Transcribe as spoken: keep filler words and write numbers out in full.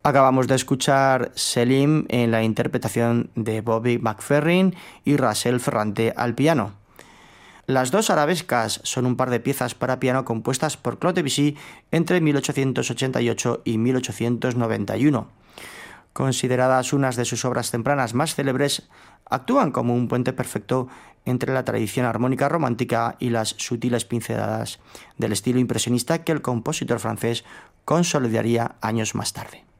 Acabamos de escuchar Selim en la interpretación de Bobby McFerrin y Russell Ferrante al piano. Las dos arabescas son un par de piezas para piano compuestas por Claude Debussy entre mil ochocientos ochenta y ocho y mil ochocientos noventa y uno. Consideradas unas de sus obras tempranas más célebres, actúan como un puente perfecto entre la tradición armónica romántica y las sutiles pinceladas del estilo impresionista que el compositor francés consolidaría años más tarde.